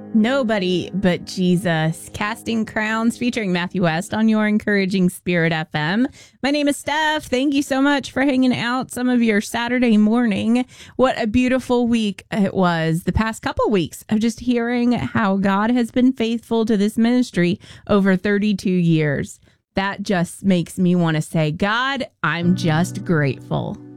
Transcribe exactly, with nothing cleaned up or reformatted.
Nobody But Jesus, Casting Crowns, featuring Matthew West on your Encouraging Spirit F M. My name is Steph. Thank you so much for hanging out some of your Saturday morning. What a beautiful week it was, the past couple weeks of just hearing how God has been faithful to this ministry over thirty-two years. That just makes me want to say, God, I'm just grateful.